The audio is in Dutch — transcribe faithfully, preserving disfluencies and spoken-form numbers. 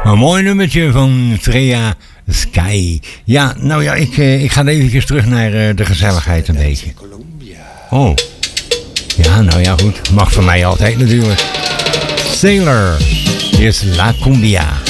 Een mooi nummertje van Freya Sky. Ja, nou ja, ik, uh, ik ga even terug naar uh, de gezelligheid een beetje. Oh. Ja, nou ja, goed. Mag voor mij altijd natuurlijk. Sailor is La Cumbia.